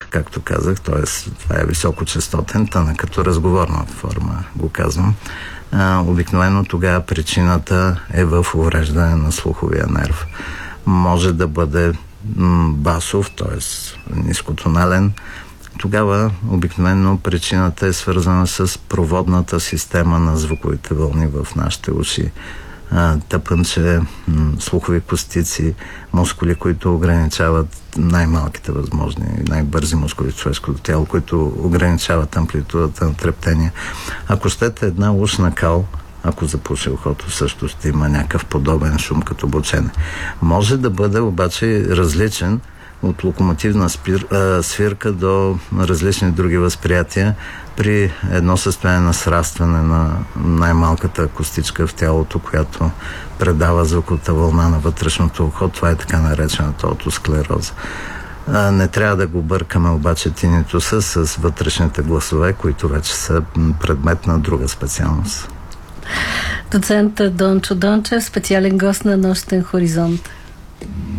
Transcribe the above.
както казах, т.е. това е високочастотен, тъна като разговорна форма, го казвам. Обикновено тогава причината е в увреждане на слуховия нерв. Може да бъде басов, т.е. нискотонален. Тогава обикновено причината е свързана с проводната система на звуковите вълни в нашите уши. Тъпънче, слухови костици, мускули, които ограничават най-малките възможни, най-бързи мускули в човешкото тяло, които ограничават амплитудата на трептение. Ако щете една ушна кал, ако запуши ухото, също ще има някакъв подобен шум като бучене. Може да бъде обаче различен от локомотивна свирка до различни други възприятия при едно състояние на срастване на най-малката костичка в тялото, която предава звуковата вълна на вътрешното ухо. Това е така наречената отосклероза. Не трябва да го бъркаме обаче тинитуса с вътрешните гласове, които вече са предмет на друга специалност. Доцент Дончо Дончев, специален гост на Нощен хоризонт.